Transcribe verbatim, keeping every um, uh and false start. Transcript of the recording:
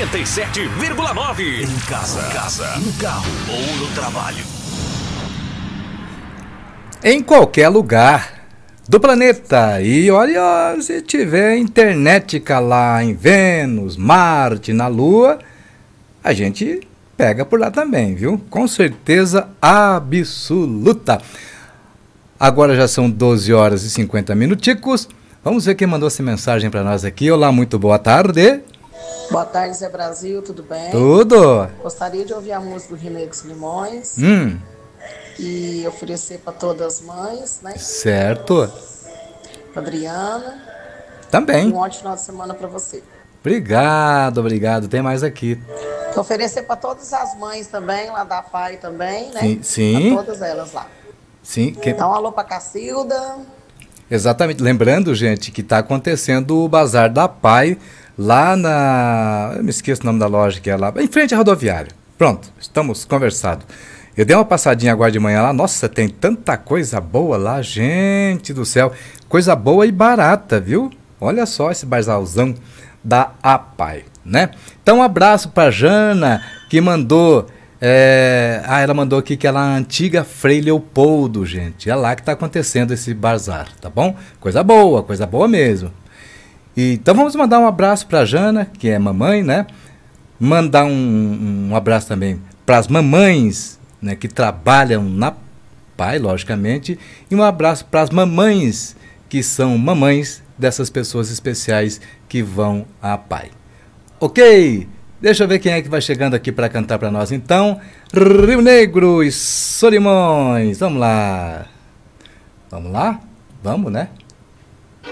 noventa e sete vírgula nove. Em casa, casa, no carro ou no trabalho. Em qualquer lugar do planeta. E olha, se tiver internet lá em Vênus, Marte, na Lua, a gente pega por lá também, viu? Com certeza absoluta. Agora já são doze horas e cinquenta minuticos. Vamos ver quem mandou essa mensagem para nós aqui. Olá, muito boa tarde. Boa tarde, Zé Brasil, tudo bem? Tudo. Gostaria de ouvir a música do Rineiros Limões Hum. e oferecer para todas as mães, né? Certo. Adriana. Também. Um ótimo final de semana para você. Obrigado, obrigado. Tem mais aqui. Oferecer para todas as mães também, lá da P A I também, né? Sim, sim. Para todas elas lá. Sim. Que... Dá um alô para Cacilda. Exatamente. Lembrando, gente, que está acontecendo o Bazar da P A I lá na... Eu me esqueço o nome da loja que é lá. Em frente à rodoviária. Pronto, estamos conversados. Eu dei uma passadinha agora de manhã lá. Nossa, tem tanta coisa boa lá, gente do céu. Coisa boa e barata, viu? Olha só esse bazarzão da A P A I, né? Então, um abraço para Jana, que mandou... É... Ah, ela mandou aqui que ela é a antiga Frei Leopoldo, gente. É lá que está acontecendo esse bazar, tá bom? Coisa boa, coisa boa mesmo. E, então vamos mandar um abraço para Jana, que é mamãe, né? Mandar um, um abraço também para as mamães, né, que trabalham na P A I, logicamente. E um abraço para as mamães, que são mamães dessas pessoas especiais que vão à P A I. Ok? Deixa eu ver quem é que vai chegando aqui para cantar para nós, então. Rio Negro e Solimões. Vamos lá. Vamos lá? Vamos, né?